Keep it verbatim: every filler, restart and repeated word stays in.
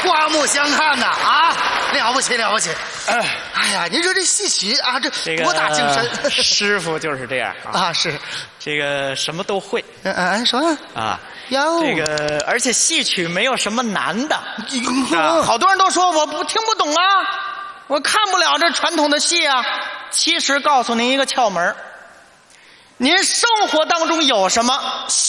刮目相看呐！啊，了不起了不起！哎呀，您说这戏曲啊，这这个博大精深。 师傅就是这样啊， 啊是， 这个什么都会嗯嗯，什么啊。 哟， 这个而且戏曲没有什么难的， 嗯啊，好多人都说我不听不懂啊，我看不了这传统的戏啊。其实告诉您一个窍门，您生活当中有什么？